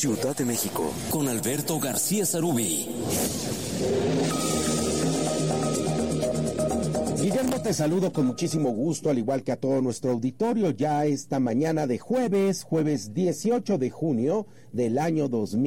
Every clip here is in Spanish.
Ciudad de México, con Alberto García Sarubí. Guillermo, te saludo con muchísimo gusto, al igual que a todo nuestro auditorio, ya esta mañana de jueves 18 de junio del año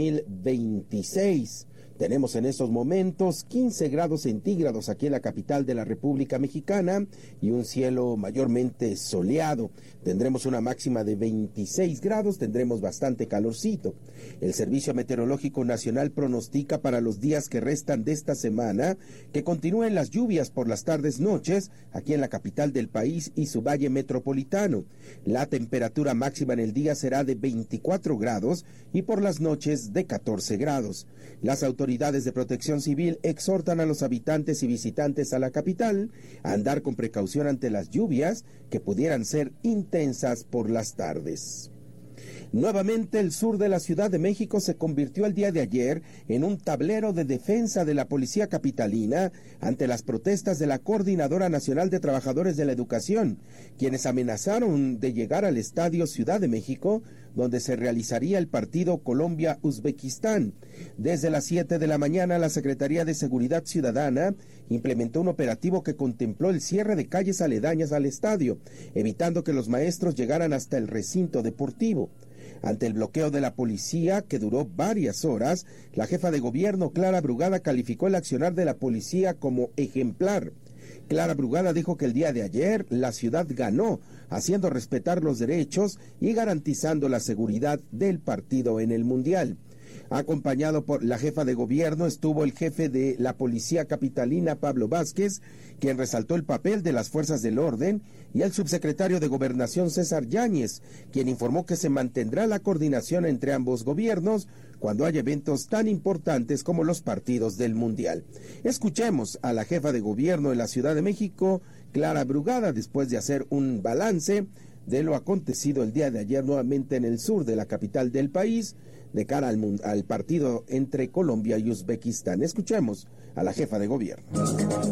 2026. Tenemos en estos momentos 15 grados centígrados aquí en la capital de la República Mexicana y un cielo mayormente soleado. Tendremos una máxima de 26 grados, tendremos bastante calorcito. El Servicio Meteorológico Nacional pronostica para los días que restan de esta semana que continúen las lluvias por las tardes-noches aquí en la capital del país y su valle metropolitano. La temperatura máxima en el día será de 24 grados y por las noches de 14 grados. Las autoridades de Protección Civil exhortan a los habitantes y visitantes a la capital a andar con precaución ante las lluvias que pudieran ser intensas por las tardes. Nuevamente el sur de la Ciudad de México se convirtió el día de ayer en un tablero de defensa de la policía capitalina ante las protestas de la Coordinadora Nacional de Trabajadores de la Educación, quienes amenazaron de llegar al Estadio Ciudad de México, donde se realizaría el partido Colombia-Uzbekistán. Desde las 7 de la mañana, la Secretaría de Seguridad Ciudadana implementó un operativo que contempló el cierre de calles aledañas al estadio, evitando que los maestros llegaran hasta el recinto deportivo. Ante el bloqueo de la policía, que duró varias horas, la jefa de gobierno, Clara Brugada, calificó el accionar de la policía como ejemplar. Clara Brugada dijo que el día de ayer la ciudad ganó, haciendo respetar los derechos y garantizando la seguridad del partido en el Mundial. Acompañado por la jefa de gobierno estuvo el jefe de la policía capitalina, Pablo Vázquez, quien resaltó el papel de las fuerzas del orden, y el subsecretario de Gobernación, César Yáñez, quien informó que se mantendrá la coordinación entre ambos gobiernos cuando haya eventos tan importantes como los partidos del Mundial. Escuchemos a la jefa de gobierno de la Ciudad de México, Clara Brugada, después de hacer un balance de lo acontecido el día de ayer nuevamente en el sur de la capital del país, de cara al partido entre Colombia y Uzbekistán. Escuchemos a la jefa de gobierno. La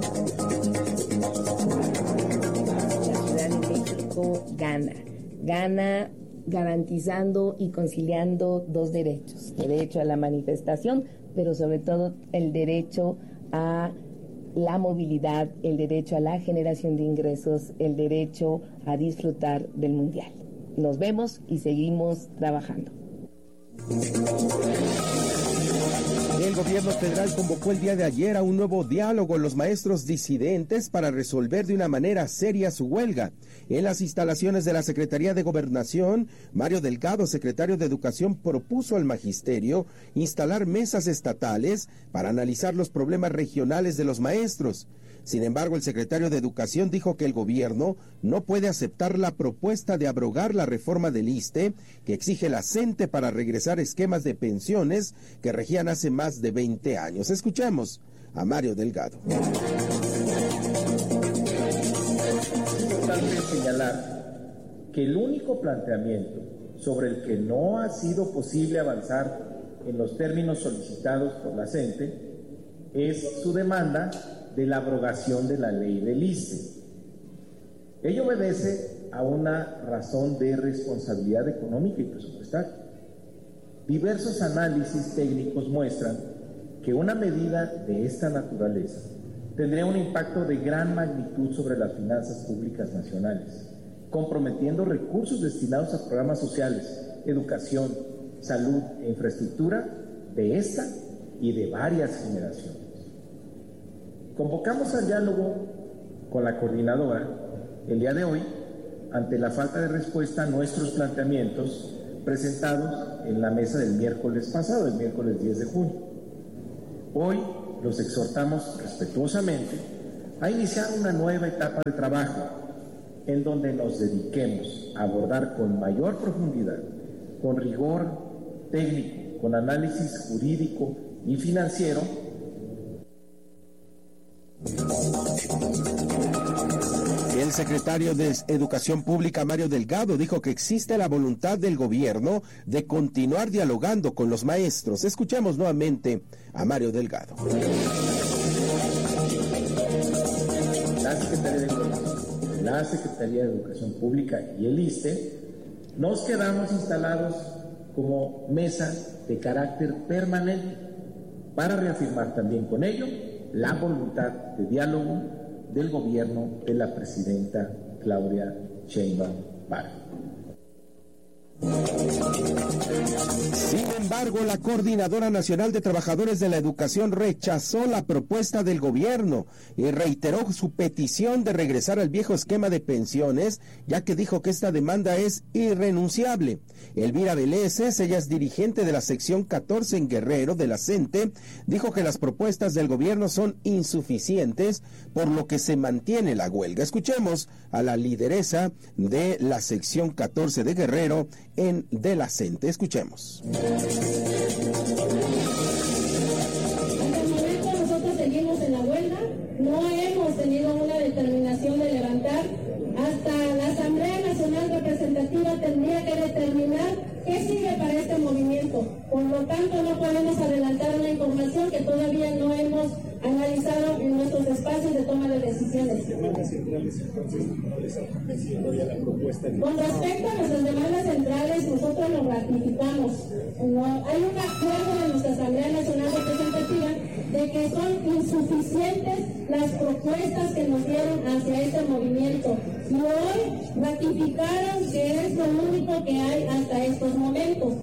Ciudad de México gana garantizando y conciliando dos derechos: derecho a la manifestación, pero sobre todo el derecho a la movilidad, el derecho a la generación de ingresos, el derecho a disfrutar del Mundial. Nos vemos y seguimos trabajando. El gobierno federal convocó el día de ayer a un nuevo diálogo con los maestros disidentes para resolver de una manera seria su huelga. En las instalaciones de la Secretaría de Gobernación, Mario Delgado, secretario de Educación, propuso al magisterio instalar mesas estatales para analizar los problemas regionales de los maestros. Sin embargo, el secretario de Educación dijo que el gobierno no puede aceptar la propuesta de abrogar la reforma del ISSSTE que exige la CENTE para regresar esquemas de pensiones que regían hace más de 20 años. Escuchemos a Mario Delgado. Es importante señalar que el único planteamiento sobre el que no ha sido posible avanzar en los términos solicitados por la CENTE es su demanda de la abrogación de la ley del ISSSTE. Ello obedece a una razón de responsabilidad económica y presupuestaria. Diversos análisis técnicos muestran que una medida de esta naturaleza tendría un impacto de gran magnitud sobre las finanzas públicas nacionales, comprometiendo recursos destinados a programas sociales, educación, salud e infraestructura de esta y de varias generaciones. Convocamos al diálogo con la coordinadora el día de hoy ante la falta de respuesta a nuestros planteamientos presentados en la mesa del miércoles pasado, el miércoles 10 de junio. Hoy los exhortamos respetuosamente a iniciar una nueva etapa de trabajo en donde nos dediquemos a abordar con mayor profundidad, con rigor técnico, con análisis jurídico y financiero. El secretario de Educación Pública, Mario Delgado, dijo que existe la voluntad del gobierno de continuar dialogando con los maestros. Escuchemos nuevamente a Mario Delgado. La Secretaría de Educación Pública y el ISSSTE nos quedamos instalados como mesa de carácter permanente para reafirmar también con ello la voluntad de diálogo del gobierno de la presidenta Claudia Sheinbaum Pardo. Sin embargo, la Coordinadora Nacional de Trabajadores de la Educación rechazó la propuesta del gobierno y reiteró su petición de regresar al viejo esquema de pensiones, ya que dijo que esta demanda es irrenunciable. Elvira Vélez, ella es dirigente de la sección 14 en Guerrero de la CENTE, dijo que las propuestas del gobierno son insuficientes, por lo que se mantiene la huelga. Escuchemos a la lideresa de la sección 14 de Guerrero de la CENTE. Escuchemos. Hasta el momento nosotros seguimos en la huelga, no hemos tenido una determinación de levantar. Hasta la Asamblea Nacional Representativa tendría que determinar qué sigue para este movimiento. Por lo tanto, no podemos adelantar una información que todavía no hemos analizado en nuestros espacios de toma de decisiones. Con respecto a nuestras demandas centrales, nosotros lo ratificamos. Hay un acuerdo de nuestra Asamblea Nacional Representativa de que son insuficientes las propuestas que nos dieron hacia este movimiento. Y hoy ratificaron que es lo único que hay hasta estos momentos.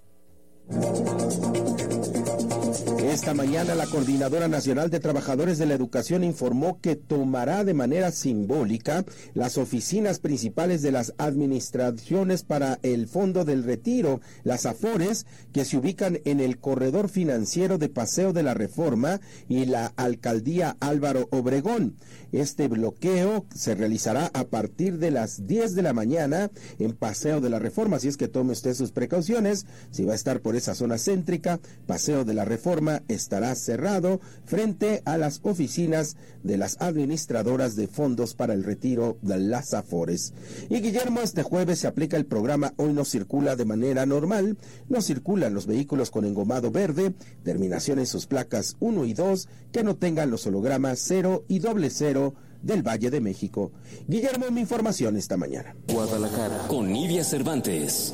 Esta mañana la Coordinadora Nacional de Trabajadores de la Educación informó que tomará de manera simbólica las oficinas principales de las administraciones para el Fondo del Retiro, las AFORES, que se ubican en el corredor financiero de Paseo de la Reforma y la Alcaldía Álvaro Obregón. Este bloqueo se realizará a partir de las 10 de la mañana en Paseo de la Reforma, así es que tome usted sus precauciones. Si va a estar por esa zona céntrica, Paseo de la Reforma estará cerrado frente a las oficinas de las administradoras de fondos para el retiro de las AFORES. Y Guillermo, este jueves se aplica el programa Hoy no circula de manera normal. No circulan los vehículos con engomado verde, terminación en sus placas 1 y 2, que no tengan los hologramas 0 y 00 del Valle de México. Guillermo, mi información esta mañana. Guadalajara, con Nidia Cervantes.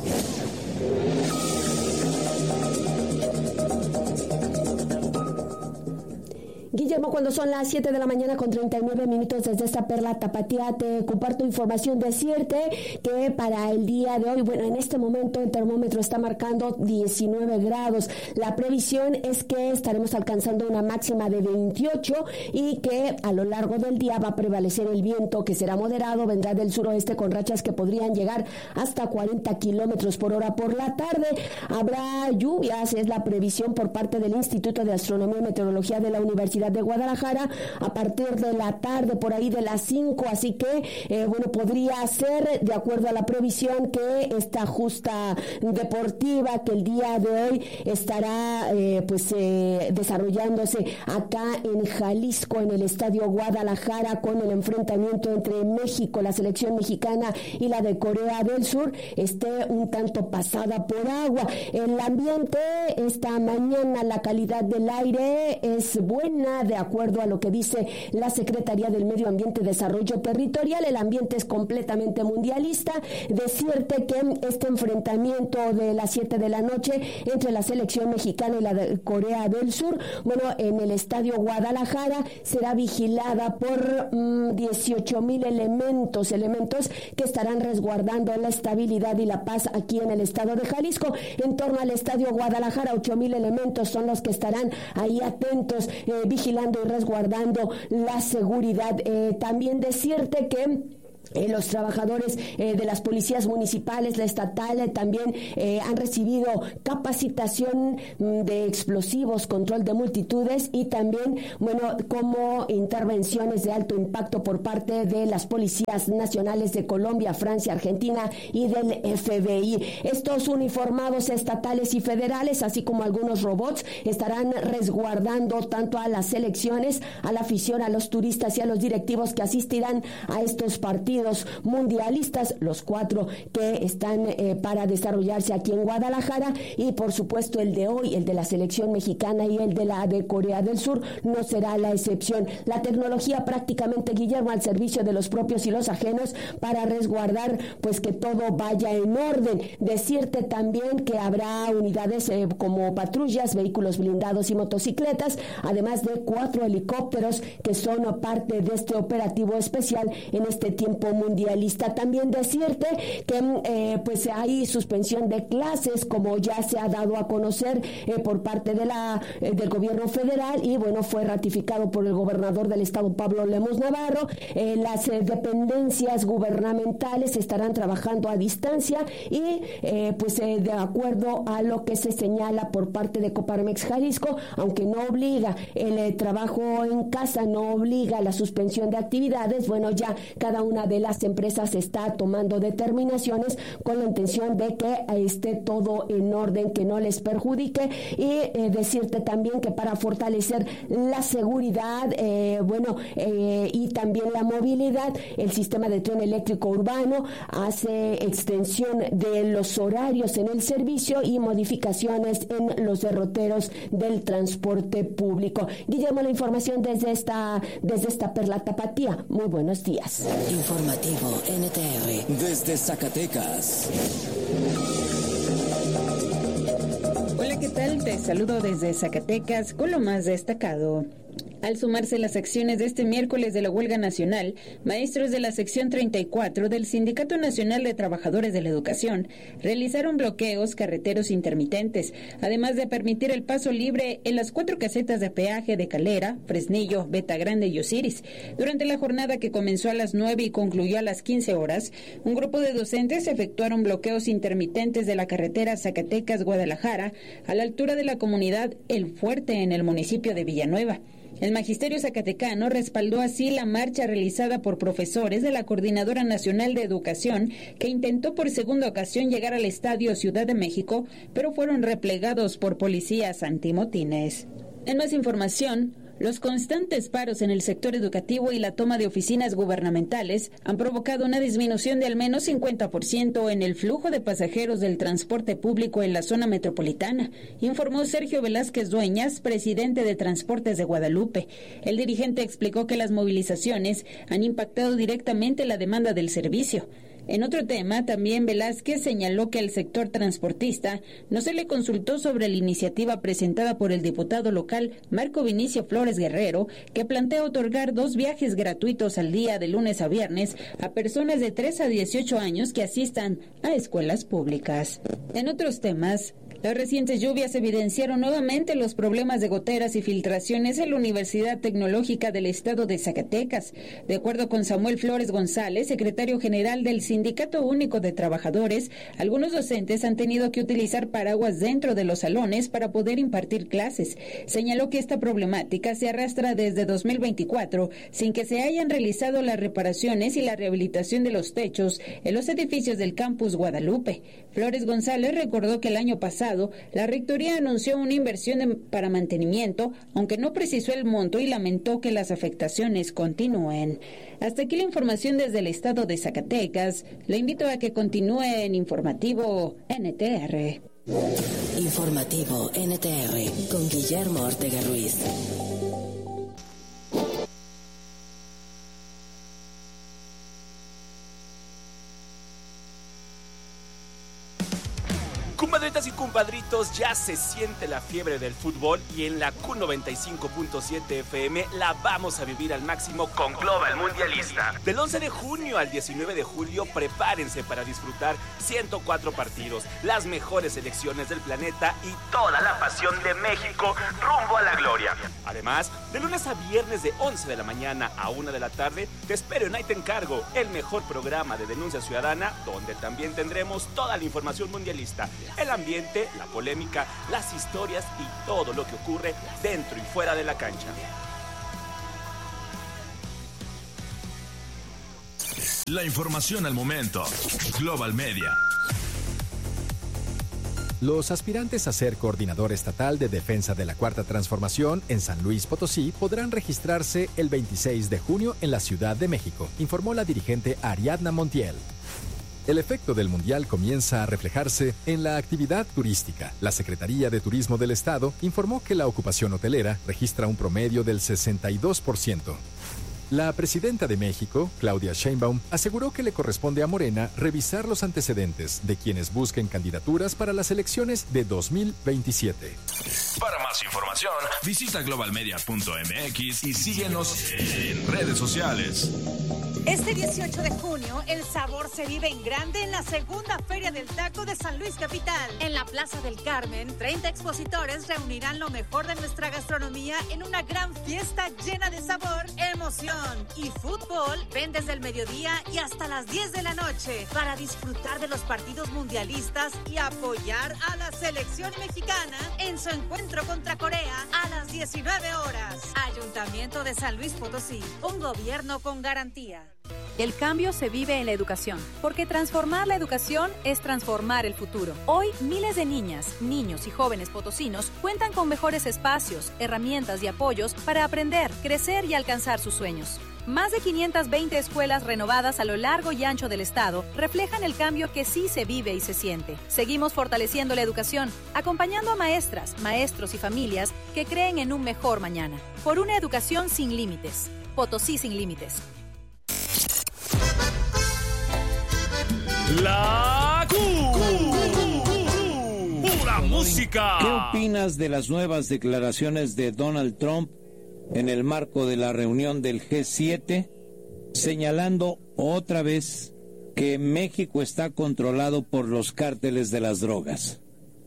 Guillermo, cuando son las 7 de la mañana con 39 minutos desde esta perla tapatía, te comparto información. Decirte que para el día de hoy, bueno, en este momento el termómetro está marcando 19 grados. La previsión es que estaremos alcanzando una máxima de 28 y que a lo largo del día va a prevalecer el viento, que será moderado, vendrá del suroeste con rachas que podrían llegar hasta 40 kilómetros por hora. Por la tarde habrá lluvias, es la previsión por parte del Instituto de Astronomía y Meteorología de la Universidad de Guadalajara a partir de la tarde, por ahí de las 5, así que bueno, podría ser, de acuerdo a la previsión, que esta justa deportiva que el día de hoy estará desarrollándose acá en Jalisco, en el Estadio Guadalajara, con el enfrentamiento entre México, la selección mexicana, y la de Corea del Sur, esté un tanto pasada por agua. El ambiente esta mañana, la calidad del aire es buena, de acuerdo a lo que dice la Secretaría del Medio Ambiente y Desarrollo Territorial. El ambiente es completamente mundialista. Decirte que este enfrentamiento de las 7 de la noche entre la selección mexicana y la de Corea del Sur, bueno, en el Estadio Guadalajara será vigilada por 18,000 elementos que estarán resguardando la estabilidad y la paz aquí en el estado de Jalisco. En torno al Estadio Guadalajara, 8,000 elementos son los que estarán ahí atentos, vigilando y resguardando la seguridad. También decirte que los trabajadores de las policías municipales, la estatal, también han recibido capacitación de explosivos, control de multitudes y también, bueno, como intervenciones de alto impacto por parte de las policías nacionales de Colombia, Francia, Argentina y del FBI. Estos uniformados estatales y federales, así como algunos robots, estarán resguardando tanto a las selecciones, a la afición, a los turistas y a los directivos que asistirán a estos partidos partidos mundialistas, los 4 que están para desarrollarse aquí en Guadalajara, y por supuesto el de hoy, el de la selección mexicana y el de la de Corea del Sur, no será la excepción. La tecnología prácticamente, Guillermo, al servicio de los propios y los ajenos para resguardar pues que todo vaya en orden. Decirte también que habrá unidades como patrullas, vehículos blindados y motocicletas, además de 4 helicópteros que son parte de este operativo especial en este tiempo mundialista. También decirte que pues hay suspensión de clases, como ya se ha dado a conocer por parte de del gobierno federal, y bueno, fue ratificado por el gobernador del estado, Pablo Lemus Navarro. Las dependencias gubernamentales estarán trabajando a distancia y pues de acuerdo a lo que se señala por parte de Coparmex Jalisco, aunque no obliga el trabajo en casa, no obliga la suspensión de actividades, bueno, ya cada una de las empresas está tomando determinaciones con la intención de que esté todo en orden, que no les perjudique. Y decirte también que para fortalecer la seguridad y también la movilidad, el sistema de tren eléctrico urbano hace extensión de los horarios en el servicio y modificaciones en los derroteros del transporte público. Guillermo, la información desde esta Perla Tapatía. Muy buenos días. Informativo NTR desde Zacatecas. Hola, ¿qué tal? Te saludo desde Zacatecas con lo más destacado. Al sumarse las acciones de este miércoles de la huelga nacional, maestros de la sección 34 del Sindicato Nacional de Trabajadores de la Educación realizaron bloqueos carreteros intermitentes, además de permitir el paso libre en las 4 casetas de peaje de Calera, Fresnillo, Beta Grande y Osiris. Durante la jornada, que comenzó a las 9 y concluyó a las 15 horas, un grupo de docentes efectuaron bloqueos intermitentes de la carretera Zacatecas-Guadalajara a la altura de la comunidad El Fuerte en el municipio de Villanueva. El magisterio zacatecano respaldó así la marcha realizada por profesores de la Coordinadora Nacional de Educación, que intentó por segunda ocasión llegar al Estadio Ciudad de México, pero fueron replegados por policías antimotines. En más información, los constantes paros en el sector educativo y la toma de oficinas gubernamentales han provocado una disminución de al menos 50% en el flujo de pasajeros del transporte público en la zona metropolitana, informó Sergio Velázquez Dueñas, presidente de Transportes de Guadalupe. El dirigente explicó que las movilizaciones han impactado directamente la demanda del servicio. En otro tema, también Velázquez señaló que al sector transportista no se le consultó sobre la iniciativa presentada por el diputado local Marco Vinicio Flores Guerrero, que plantea otorgar 2 viajes gratuitos al día de lunes a viernes a personas de 3 a 18 años que asistan a escuelas públicas. En otros temas, las recientes lluvias evidenciaron nuevamente los problemas de goteras y filtraciones en la Universidad Tecnológica del Estado de Zacatecas. De acuerdo con Samuel Flores González, secretario general del Sindicato Único de Trabajadores, algunos docentes han tenido que utilizar paraguas dentro de los salones para poder impartir clases. Señaló que esta problemática se arrastra desde 2024 sin que se hayan realizado las reparaciones y la rehabilitación de los techos en los edificios del campus Guadalupe. Flores González recordó que el año pasado la Rectoría anunció una inversión para mantenimiento, aunque no precisó el monto, y lamentó que las afectaciones continúen. Hasta aquí la información desde el estado de Zacatecas. Le invito a que continúe en Informativo NTR. Informativo NTR con Guillermo Ortega Ruiz. Compadritas y compadritos, ya se siente la fiebre del fútbol y en la Q95.7 FM la vamos a vivir al máximo con Global Mundialista. Del 11 de junio al 19 de julio, prepárense para disfrutar 104 partidos, las mejores selecciones del planeta y toda la pasión de México rumbo a la gloria. Además, de lunes a viernes de 11 de la mañana a 1 de la tarde, te espero en Ahí Te Encargo, el mejor programa de denuncia ciudadana, donde también tendremos toda la información mundialista, el ambiente, la polémica, las historias y todo lo que ocurre dentro y fuera de la cancha. La información al momento. Global Media. Los aspirantes a ser coordinador estatal de defensa de la Cuarta Transformación en San Luis Potosí podrán registrarse el 26 de junio en la Ciudad de México, informó la dirigente Ariadna Montiel. El efecto del Mundial comienza a reflejarse en la actividad turística. La Secretaría de Turismo del Estado informó que la ocupación hotelera registra un promedio del 62%. La presidenta de México, Claudia Sheinbaum, aseguró que le corresponde a Morena revisar los antecedentes de quienes busquen candidaturas para las elecciones de 2027. Para más información, visita globalmedia.mx y síguenos en redes sociales. Este 18 de junio, el sabor se vive en grande en la segunda Feria del Taco de San Luis Capital. En la Plaza del Carmen, 30 expositores reunirán lo mejor de nuestra gastronomía en una gran fiesta llena de sabor, emoción y fútbol. Ven desde el mediodía y hasta las 10 de la noche para disfrutar de los partidos mundialistas y apoyar a la selección mexicana en su encuentro contra Corea a las 19 horas. Ayuntamiento de San Luis Potosí, un gobierno con garantía. El cambio se vive en la educación, porque transformar la educación es transformar el futuro. Hoy, miles de niñas, niños y jóvenes potosinos cuentan con mejores espacios, herramientas y apoyos para aprender, crecer y alcanzar sus sueños. Más de 520 escuelas renovadas a lo largo y ancho del estado reflejan el cambio que sí se vive y se siente. Seguimos fortaleciendo la educación, acompañando a maestras, maestros y familias que creen en un mejor mañana. Por una educación sin límites. Potosí sin límites. La pura música. ¿Qué opinas de las nuevas declaraciones de Donald Trump en el marco de la reunión del G7, señalando otra vez que México está controlado por los cárteles de las drogas?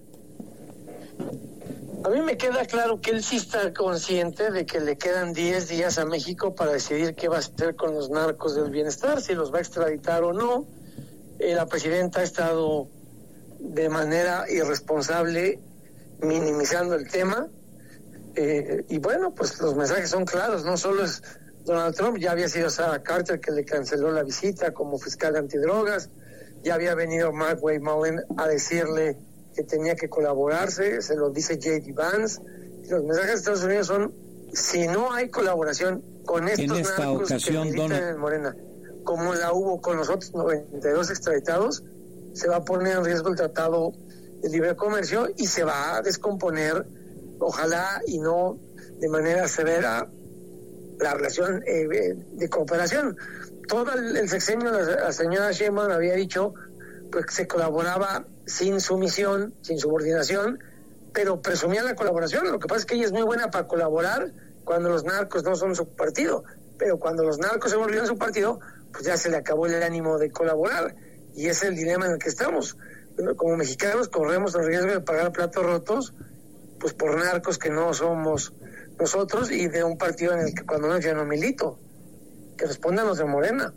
A mí me queda claro que él sí está consciente de que le quedan 10 días a México para decidir qué va a hacer con los narcos del bienestar, si los va a extraditar o no. La presidenta ha estado de manera irresponsable minimizando el tema. Y bueno, pues los mensajes son claros. No solo es Donald Trump, ya había sido Sarah Carter que le canceló la visita como fiscal antidrogas, ya había venido Mark Wayne a decirle que tenía que colaborarse, se lo dice J.D. Vance. Los mensajes de Estados Unidos son: si no hay colaboración con estos narcos que militan en Morena, como la hubo con los otros 92 extraditados, se va a poner en riesgo el Tratado de Libre Comercio y se va a descomponer, ojalá y no de manera severa, la relación de cooperación. Todo el sexenio, la señora Sheinbaum había dicho pues, que se colaboraba sin sumisión, sin subordinación, pero presumía la colaboración. Lo que pasa es que ella es muy buena para colaborar cuando los narcos no son su partido, pero cuando los narcos se volvieron su partido, pues ya se le acabó el ánimo de colaborar, y ese es el dilema en el que estamos. Como mexicanos corremos el riesgo de pagar platos rotos pues por narcos que no somos nosotros y de un partido en el que cuando no, yo no milito. Que respondan los de Morena.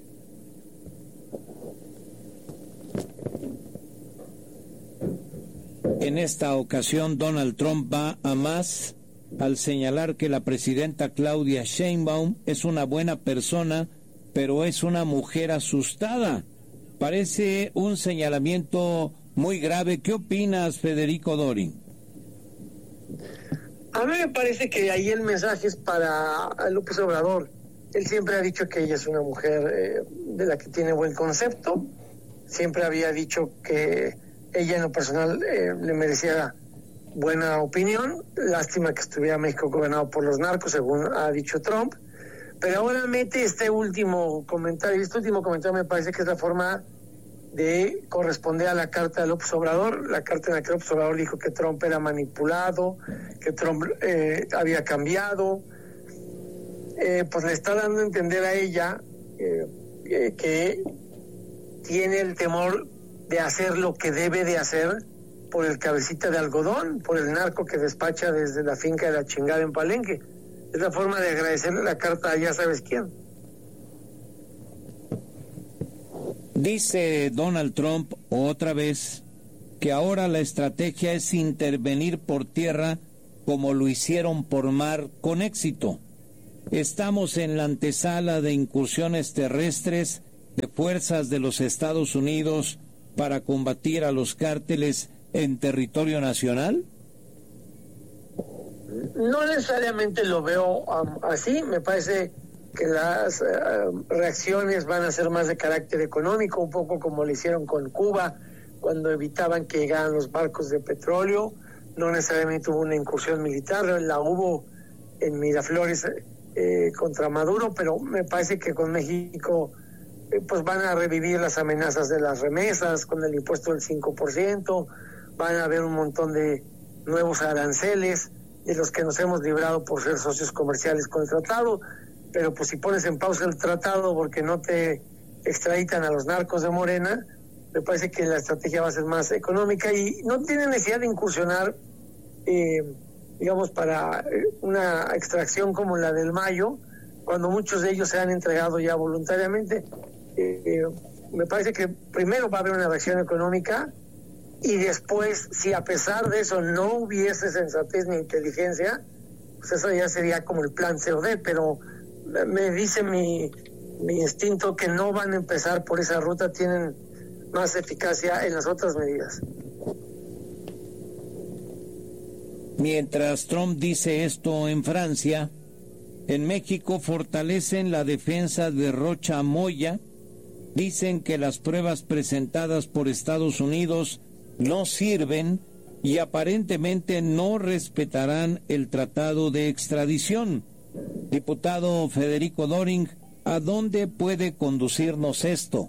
En esta ocasión Donald Trump va a más al señalar que la presidenta Claudia Sheinbaum es una buena persona, pero es una mujer asustada. Parece un señalamiento muy grave. ¿Qué opinas, Federico Dorin? A mí me parece que ahí el mensaje es para López Obrador. Él siempre ha dicho que ella es una mujer de la que tiene buen concepto. Siempre había dicho que ella en lo personal le merecía buena opinión. Lástima que estuviera México gobernado por los narcos, según ha dicho Trump. Pero ahora mete este último comentario. Este último comentario me parece que es la forma de corresponder a la carta de López Obrador. La carta en la que López Obrador dijo que Trump era manipulado, que Trump había cambiado. Pues le está dando a entender a ella que tiene el temor de hacer lo que debe de hacer por el cabecita de algodón, por el narco que despacha desde la finca de la chingada en Palenque. Es la forma de agradecerle la carta a ya sabes quién. Dice Donald Trump otra vez que ahora la estrategia es intervenir por tierra como lo hicieron por mar con éxito. Estamos en la antesala de incursiones terrestres de fuerzas de los Estados Unidos para combatir a los cárteles en territorio nacional? No necesariamente lo veo así. Me parece que las reacciones van a ser más de carácter económico, un poco como lo hicieron con Cuba cuando evitaban que llegaran los barcos de petróleo. No necesariamente hubo una incursión militar, la hubo en Miraflores contra Maduro, pero me parece que con México pues van a revivir las amenazas de las remesas con el impuesto del 5%, van a haber un montón de nuevos aranceles de los que nos hemos librado por ser socios comerciales con el tratado, pero pues si pones en pausa el tratado porque no te extraditan a los narcos de Morena, me parece que la estrategia va a ser más económica y no tiene necesidad de incursionar, digamos, para una extracción como la del Mayo, cuando muchos de ellos se han entregado ya voluntariamente. Me parece que primero va a haber una reacción económica y después, si a pesar de eso no hubiese sensatez ni inteligencia, pues eso ya sería como el plan COD, pero me dice mi instinto que no van a empezar por esa ruta, tienen más eficacia en las otras medidas. Mientras Trump dice esto en Francia, en México fortalecen la defensa de Rocha Moya. Dicen que las pruebas presentadas por Estados Unidos no sirven y aparentemente no respetarán el tratado de extradición. Diputado Federico Doring, ¿a dónde puede conducirnos esto?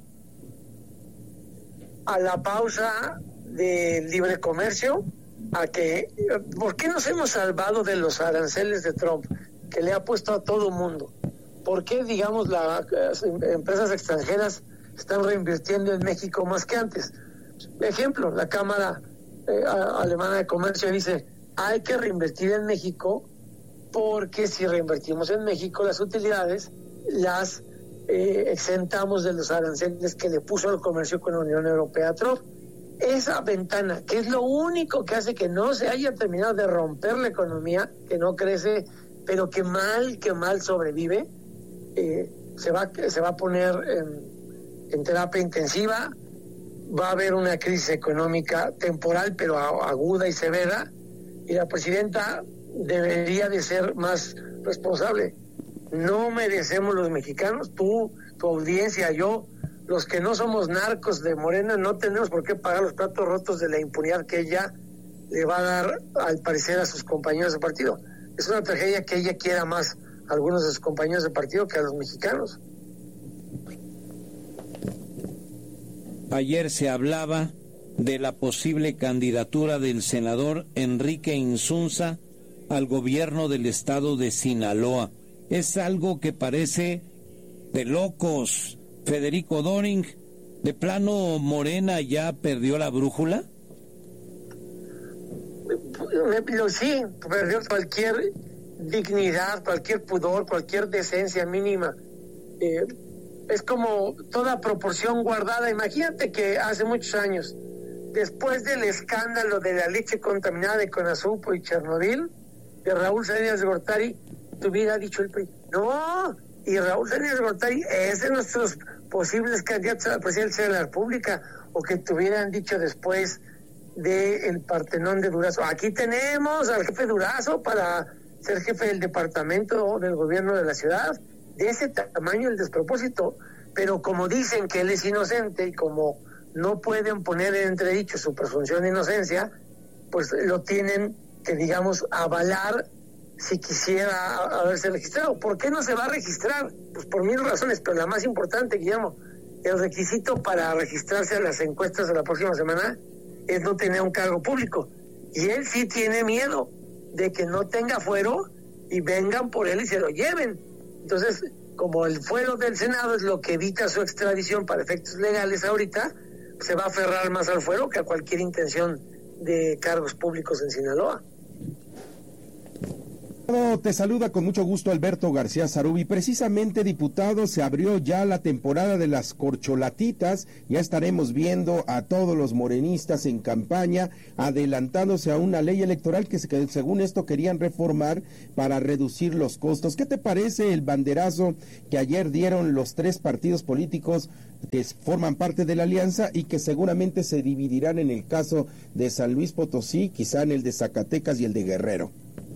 A la pausa de libre comercio, a que, ¿por qué nos hemos salvado de los aranceles de Trump que le ha puesto a todo mundo? ¿Por qué, digamos, las empresas extranjeras están reinvirtiendo en México más que antes? Ejemplo, la Cámara Alemana de Comercio dice, hay que reinvertir en México porque si reinvertimos en México las utilidades, las exentamos de los aranceles que le puso al comercio con la Unión Europea a Trump. Esa ventana, que es lo único que hace que no se haya terminado de romper la economía, que no crece, pero que mal sobrevive, se va a poner en terapia intensiva. Va a haber una crisis económica temporal, pero aguda y severa, y la presidenta debería de ser más responsable. No merecemos los mexicanos, tú, tu audiencia, yo, los que no somos narcos de Morena, no tenemos por qué pagar los platos rotos de la impunidad que ella le va a dar, al parecer, a sus compañeros de partido. Es una tragedia que ella quiera más a algunos de sus compañeros de partido que a los mexicanos. Ayer se hablaba de la posible candidatura del senador Enrique Insunza al gobierno del estado de Sinaloa. Es algo que parece de locos. Federico Doring, ¿de plano Morena ya perdió la brújula? Sí, perdió cualquier dignidad, cualquier pudor, cualquier decencia mínima. Es como toda proporción guardada. Imagínate que hace muchos años, después del escándalo de la leche contaminada de Conazupo y Chernobyl, de Raúl Salinas de Gortari, te hubiera dicho el PRI, no, y Raúl Salinas de Gortari es de nuestros posibles candidatos a la presidencia de la República, o que te hubieran dicho después del Partenón de Durazo, aquí tenemos al jefe Durazo para ser jefe del departamento del gobierno de la ciudad. De ese tamaño el despropósito, pero como dicen que él es inocente y como no pueden poner en entredicho su presunción de inocencia, pues lo tienen que, digamos, avalar si quisiera haberse registrado. ¿Por qué no se va a registrar? Pues por mil razones, pero la más importante, Guillermo, el requisito para registrarse a las encuestas de la próxima semana es no tener un cargo público, y él sí tiene miedo de que no tenga fuero y vengan por él y se lo lleven. Entonces, como el fuero del Senado es lo que evita su extradición para efectos legales ahorita, se va a aferrar más al fuero que a cualquier intención de cargos públicos en Sinaloa. Te saluda con mucho gusto Alberto García Zarubi. Precisamente, diputado, se abrió ya la temporada de las corcholatitas. Ya estaremos viendo a todos los morenistas en campaña adelantándose a una ley electoral que según esto querían reformar para reducir los costos. ¿Qué te parece el banderazo que ayer dieron los tres partidos políticos que forman parte de la alianza y que seguramente se dividirán en el caso de San Luis Potosí, quizá en el de Zacatecas y el de Guerrero?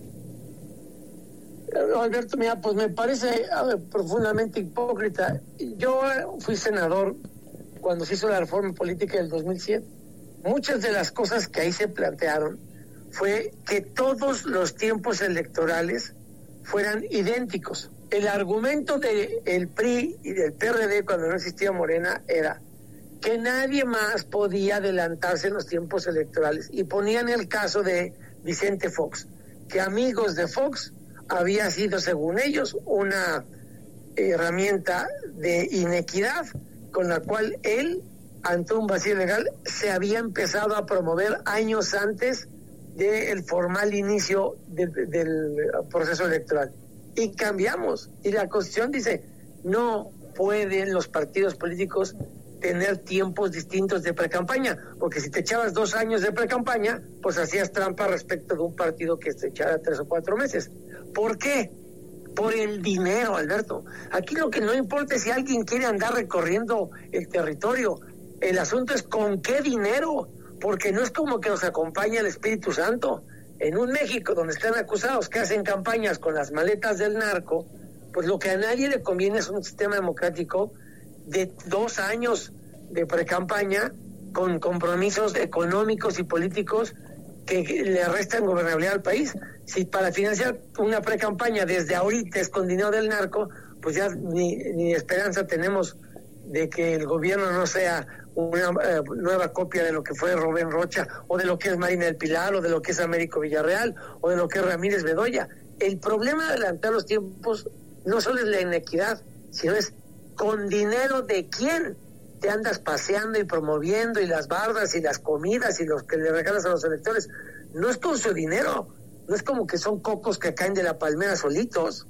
Alberto, mira, pues me parece profundamente hipócrita. Yo fui senador cuando se hizo la reforma política del 2007. Muchas de las cosas que ahí se plantearon fue que todos los tiempos electorales fueran idénticos. El argumento del PRI y del PRD cuando no existía Morena era que nadie más podía adelantarse en los tiempos electorales, y ponían el caso de Vicente Fox, que amigos de Fox había sido, según ellos, una herramienta de inequidad con la cual él, ante un vacío legal, se había empezado a promover años antes del formal inicio del proceso electoral. Y cambiamos, y la Constitución dice, no pueden los partidos políticos tener tiempos distintos de precampaña, porque si te echabas 2 años de precampaña, pues hacías trampa respecto de un partido que te echara 3 o 4 meses. ¿Por qué? Por el dinero, Alberto. Aquí lo que no importa es si alguien quiere andar recorriendo el territorio. El asunto es con qué dinero, porque no es como que nos acompaña el Espíritu Santo. En un México donde están acusados que hacen campañas con las maletas del narco, pues lo que a nadie le conviene es un sistema democrático de 2 años de precampaña con compromisos económicos y políticos que le restan gobernabilidad al país. Si para financiar una precampaña desde ahorita es con dinero del narco, pues ya ni esperanza tenemos de que el gobierno no sea una nueva copia de lo que fue Rubén Rocha, o de lo que es Marina del Pilar, o de lo que es Américo Villarreal, o de lo que es Ramírez Bedoya. El problema de adelantar los tiempos no solo es la inequidad, sino es con dinero de quién te andas paseando y promoviendo, y las bardas y las comidas y los que le regalas a los electores. No es con su dinero, no es como que son cocos que caen de la palmera solitos.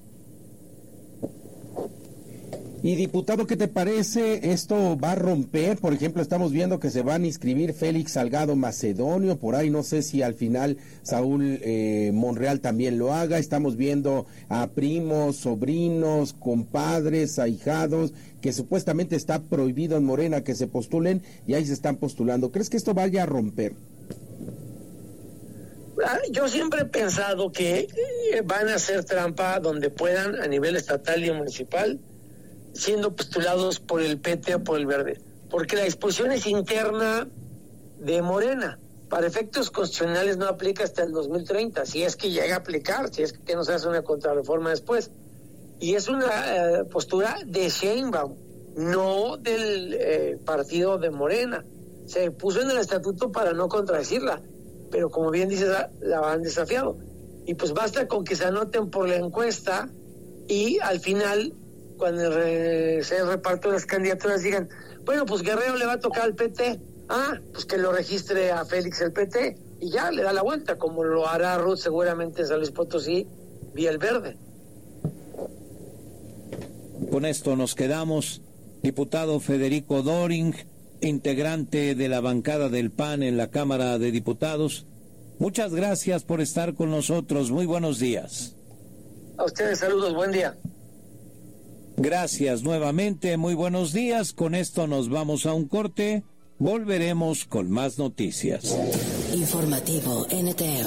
Y diputado, ¿qué te parece? ¿Esto va a romper? Por ejemplo, estamos viendo que se van a inscribir Félix Salgado Macedonio, por ahí no sé si al final Saúl Monreal también lo haga. Estamos viendo a primos, sobrinos, compadres, ahijados, que supuestamente está prohibido en Morena que se postulen, y ahí se están postulando. ¿Crees que esto vaya a romper? Yo siempre he pensado que van a hacer trampa donde puedan, a nivel estatal y municipal, siendo postulados por el PT o por el Verde, porque la disposición es interna de Morena. Para efectos constitucionales no aplica hasta el 2030, si es que llega a aplicar, si es que no se hace una contrarreforma después. Y es una postura de Sheinbaum, no del partido de Morena. Se puso en el estatuto para no contradecirla, pero como bien dices, la han desafiado. Y pues basta con que se anoten por la encuesta y al final, cuando se reparten las candidaturas, digan, bueno, pues Guerrero le va a tocar al PT, pues que lo registre a Félix el PT, y ya le da la vuelta, como lo hará Ruth seguramente en San Luis Potosí, vía el Verde. Con esto nos quedamos. Diputado Federico Doring, integrante de la bancada del PAN en la Cámara de Diputados, muchas gracias por estar con nosotros. Muy buenos días. A ustedes saludos, buen día. Gracias nuevamente, muy buenos días. Con esto nos vamos a un corte. Volveremos con más noticias. Informativo NTR.